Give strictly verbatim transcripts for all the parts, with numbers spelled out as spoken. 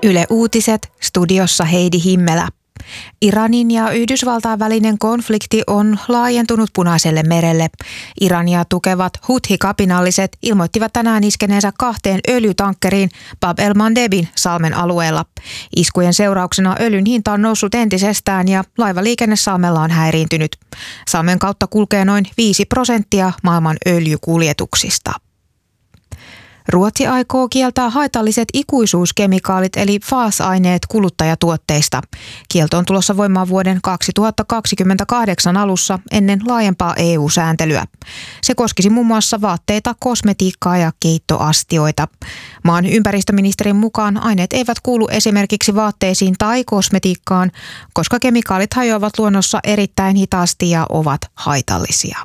Yle Uutiset, studiossa Heidi Himmelä. Iranin ja Yhdysvaltain välinen konflikti on laajentunut Punaiselle merelle. Irania tukevat Houthi-kapinalliset ilmoittivat tänään iskeneensä kahteen öljytankkeriin Bab el-Mandebin salmen alueella. Iskujen seurauksena öljyn hinta on noussut entisestään ja laivaliikenne salmella on häiriintynyt. Salmen kautta kulkee noin viisi prosenttia maailman öljykuljetuksista. Ruotsi aikoo kieltää haitalliset ikuisuuskemikaalit eli F A S-aineet kuluttajatuotteista. Kielto on tulossa voimaan vuoden kaksituhattakaksikymmentäkahdeksan alussa ennen laajempaa E U-sääntelyä. Se koskisi muun muassa vaatteita, kosmetiikkaa ja keittoastioita. Maan ympäristöministerin mukaan aineet eivät kuulu esimerkiksi vaatteisiin tai kosmetiikkaan, koska kemikaalit hajoavat luonnossa erittäin hitaasti ja ovat haitallisia.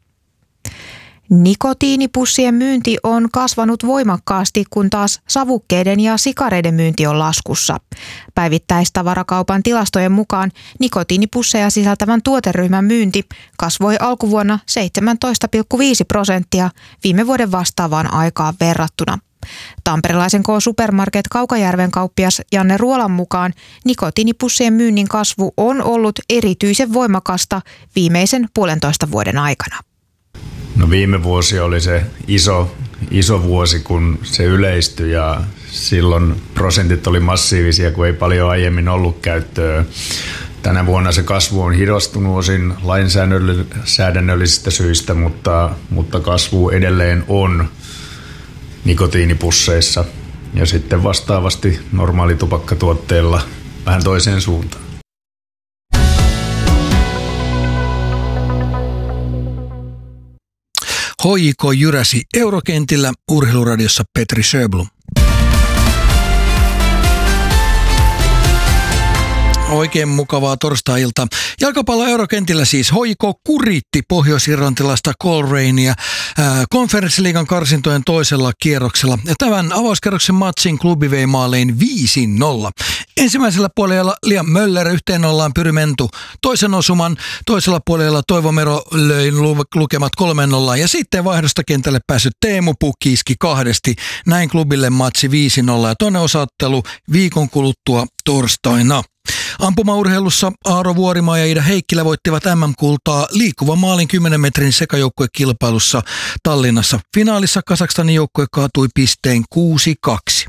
Nikotiinipussien myynti on kasvanut voimakkaasti, kun taas savukkeiden ja sikareiden myynti on laskussa. Päivittäistavarakaupan tilastojen mukaan nikotiinipusseja sisältävän tuoteryhmän myynti kasvoi alkuvuonna seitsemäntoista pilkku viisi prosenttia viime vuoden vastaavaan aikaan verrattuna. Tamperelaisen K-Supermarket Kaukajärven kauppias Janne Ruolan mukaan nikotiinipussien myynnin kasvu on ollut erityisen voimakasta viimeisen puolentoista vuoden aikana. No viime vuosi oli se iso, iso vuosi, kun se yleistyi ja silloin prosentit oli massiivisia, kun ei paljon aiemmin ollut käyttöä. Tänä vuonna se kasvu on hidastunut osin lainsäädännöllisistä syistä, mutta, mutta kasvu edelleen on nikotiinipusseissa ja sitten vastaavasti normaalitupakkatuotteilla vähän toiseen suuntaan. H J K jyräsi Eurokentillä, Urheiluradiossa Petri Sjöblom. Oikein mukavaa torstai-iltaa. Jalkapallo Eurokentillä siis H J K kuritti pohjois-irlantilaista Colrainia konferenssiliigan karsintojen toisella kierroksella. Ja tämän avauskerroksen matsin klubi vei maalein viisi nolla. Ensimmäisellä puolella Liam Möller yhteen nollaan Pyry Mentu toisen osuman. Toisella puolella Toivo Mero löi lukemat kolme nolla ja sitten vaihdosta kentälle päässyt Teemu Pukki iski kahdesti. Näin klubille matsi viisi nolla ja toinen osaottelu viikon kuluttua torstaina. Ampumaurheilussa Aaro Vuorimaa ja Ida Heikkilä voittivat M M-kultaa liikkuvan maalin kymmenen metrin sekajoukkuekilpailussa Tallinnassa. Finaalissa Kazakstanin joukkue kaatui pisteen kuusi kaksi.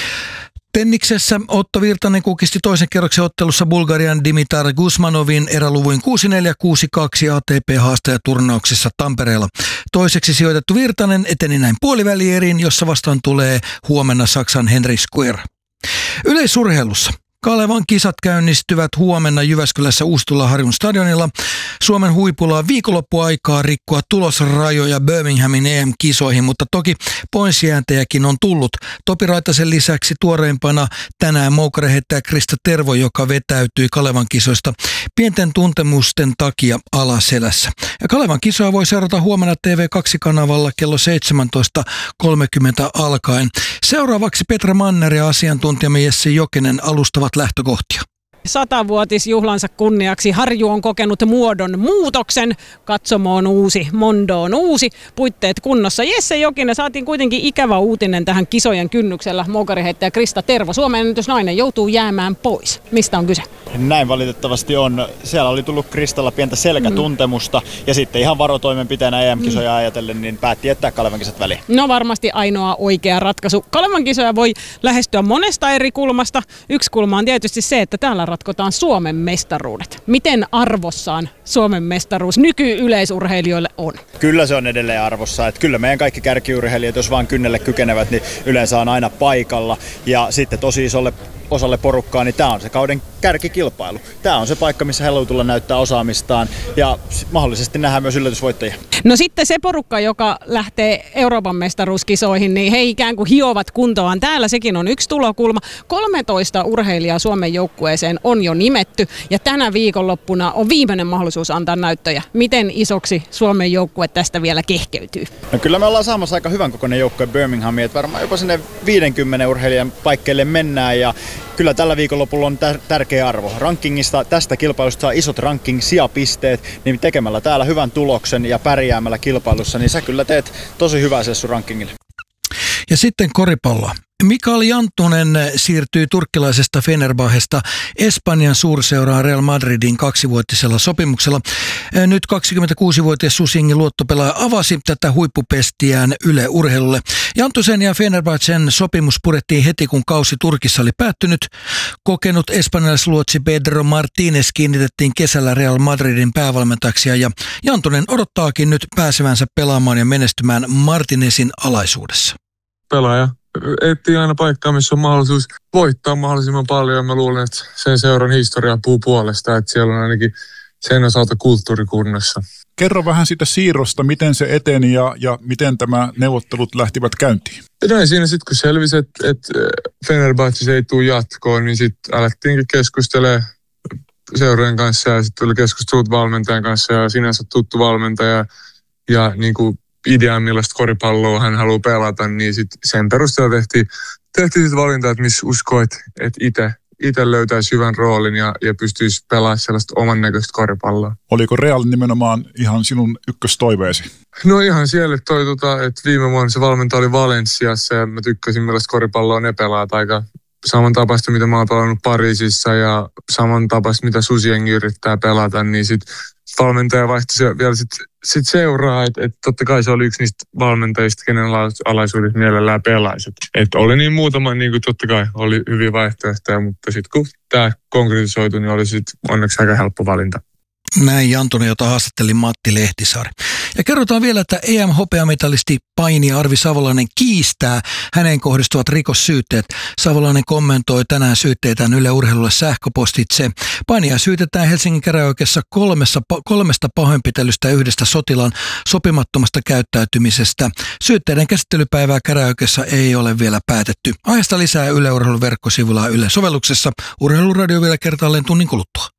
Tenniksessä Otto Virtanen kukisti toisen kerroksen ottelussa Bulgarian Dimitar Gusmanovin eräluvuin kuusi neljä kuusi kaksi A T P-haastajaturnauksessa Tampereella. Toiseksi sijoitettu Virtanen eteni näin puolivälieriin, jossa vastaan tulee huomenna Saksan Henry Square. Yleisurheilussa Kalevan kisat käynnistyvät huomenna Jyväskylässä Uustula-Harjun stadionilla. Suomen huipulla on viikonloppuaikaa rikkoa tulosrajoja Birminghamin E M-kisoihin, mutta toki pointsijääntejäkin on tullut. Topi Raitasen lisäksi tuoreimpana tänään moukareheittäjä Krista Tervo, joka vetäytyi Kalevan kisoista pienten tuntemusten takia alaselässä. Ja Kalevan kisoja voi seurata huomenna T V kaksi-kanavalla kello seitsemäntoista kolmekymmentä alkaen. Seuraavaksi Petra Manner ja asiantuntijamme Jesse Jokinen alustavat lähtökohtia. Satavuotisjuhlansa kunniaksi Harju on kokenut muodon muutoksen. Katsomo on uusi, Mondo on uusi, puitteet kunnossa. Jesse Jokinen, saatiin kuitenkin ikävä uutinen tähän kisojen kynnyksellä. Moukariheittäjä Krista Tervo, Suomen ennätysnainen, joutuu jäämään pois. Mistä on kyse? Näin valitettavasti on. Siellä oli tullut Kristalla pientä selkätuntemusta mm. ja sitten ihan varotoimenpiteenä E M-kisoja mm. ajatellen, niin päätti jättää Kalevan kisat väliin. No varmasti ainoa oikea ratkaisu. Kalevan kisoja voi lähestyä monesta eri kulmasta. Yksi kulma on tietysti se, että täällä ratkotaan Suomen mestaruudet. Miten arvossaan Suomen mestaruus nyky-yleisurheilijoille on? Kyllä se on edelleen arvossa. Että kyllä meidän kaikki kärkiurheilijat, jos vaan kynnelle kykenevät, niin yleensä on aina paikalla. Ja sitten tosi isolle osalle porukkaa, niin tämä on se kauden kärkikilpailu. Tämä on se paikka, missä he tulla näyttää osaamistaan ja mahdollisesti nähdään myös yllätysvoittajia. No sitten se porukka, joka lähtee Euroopan mestaruuskisoihin, niin he ikään kuin hiovat kuntoaan. Täällä sekin on yksi tulokulma. kolmetoista urheilijaa Suomen joukkueeseen on jo nimetty ja tänä viikonloppuna on viimeinen mahdollisuus antaa näyttöjä. Miten isoksi Suomen joukkue tästä vielä kehkeytyy? No kyllä me ollaan saamassa aika hyvän kokoinen joukkue Birminghamiin, että varmaan jopa sinne viidenkymmenen urheilijan paikkeille mennään ja kyllä tällä viikonlopulla on tär- tärkeä arvo. Rankingista tästä kilpailusta saa isot ranking-sijapisteet, niin tekemällä täällä hyvän tuloksen ja pärjäämällä kilpailussa, niin sä kyllä teet tosi hyvää se sun rankingille. Ja sitten koripalloa. Mikael Janttunen siirtyi turkkilaisesta Fenerbahesta Espanjan suurseuraan Real Madridin kaksivuotisella sopimuksella. Nyt kaksikymmentäkuusivuotias Susingin luottopelaaja avasi tätä huippupestiään Yle Urheilulle. Janttusen ja Fenerbahcen sopimus purettiin heti, kun kausi Turkissa oli päättynyt. Kokenut espanjalaisluotsi Pedro Martínez kiinnitettiin kesällä Real Madridin päävalmentajaksi ja Janttunen odottaakin nyt pääsevänsä pelaamaan ja menestymään Martinezin alaisuudessa. Pelaaja etsii aina paikkaa, missä on mahdollisuus voittaa mahdollisimman paljon. Mä luulen, että sen seuran historia puhuu puolesta, että siellä on ainakin sen osalta kulttuurikunnossa. Kerro vähän siitä siirrosta, miten se eteni ja, ja miten tämä neuvottelut lähtivät käyntiin. Näin siinä sitten, kun selvisi, että, että Fenerbahce ei tule jatkoon, niin sitten alettiinkin keskustelemaan seurojen kanssa ja sitten tuli keskustelut valmentajan kanssa ja sinänsä tuttu valmentaja ja niin kuin ideaa, millaista koripalloa hän haluaa pelata, niin sit sen perusteella tehtiin, tehtiin sit valinta, että missä uskoo, että, että itse, itse löytäisi hyvän roolin ja, ja pystyisi pelaamaan sellaista oman näköistä koripalloa. Oliko Real nimenomaan ihan sinun ykköstoiveesi? No ihan siellä, toi, tota, että viime vuonna se valmentaja oli Valensiassa ja mä tykkäsin, millaista koripalloa ne pelaat aika samantapaista, mitä mä oon pelannut Pariisissa ja samantapaista, mitä Susiengi yrittää pelata, niin sitten valmentaja vaihtoi vielä sitten sit seuraa, että et totta kai se oli yksi niistä valmentajista, kenen alaisuudessa mielellään pelaisi. Että oli niin muutama, niin kuin totta kai oli hyviä vaihtoehtoja, mutta sitten kun tämä konkretisoitui, niin oli sitten onneksi aika helppo valinta. Näin Janttunen, jota haastatteli Matti Lehtisaari. Ja kerrotaan vielä, että E M-hopeamitalisti painija Arvi Savolainen kiistää häneen kohdistuvat rikossyytteet. Savolainen kommentoi tänään syytteitään Yle Urheilulle sähköpostitse. Painija syytetään Helsingin käräjäoikeudessa kolmessa, kolmesta pahoinpitelystä ja yhdestä sotilaan sopimattomasta käyttäytymisestä. Syytteiden käsittelypäivää käräjäoikeudessa ei ole vielä päätetty. Aiheesta lisää Yle Urheilun verkkosivuilla ja Yle-sovelluksessa. Urheiluradio vielä kertaalleen tunnin kuluttua.